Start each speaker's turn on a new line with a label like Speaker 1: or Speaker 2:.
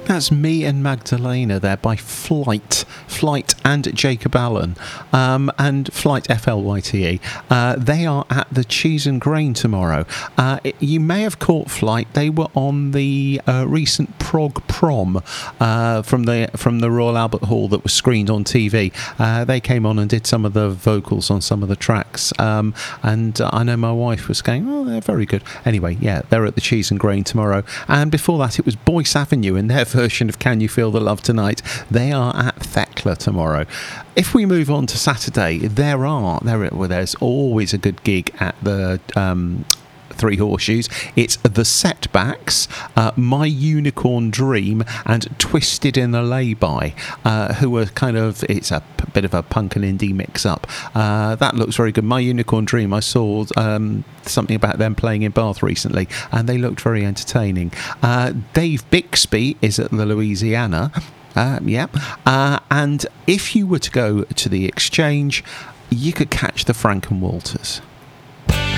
Speaker 1: That's Me and Magdalena there by Flight and Jacob Allen, and Flight FLYTE. They are at the Cheese and Grain tomorrow. You may have caught Flight. They were on the recent Prog Prom from the Royal Albert Hall that was screened on TV. They came on and did some of the vocals on some of the tracks, and I know my wife was going, oh, they're very good. Anyway, yeah, they're at the Cheese and Grain tomorrow. And before that, it was Boyce Avenue in their version of Can You Feel the Love Tonight. They are at Thekla tomorrow. If we move on to Saturday, there's always a good gig at the Three Horseshoes. It's The Setbacks, My Unicorn Dream, and Twisted in a Lay-By, who are kind of, it's a bit of a punk and indie mix-up. That looks very good. My Unicorn Dream, I saw something about them playing in Bath recently, and they looked very entertaining. Dave Bixby is at the Louisiana. And if you were to go to the Exchange, you could catch the Frank and Walters.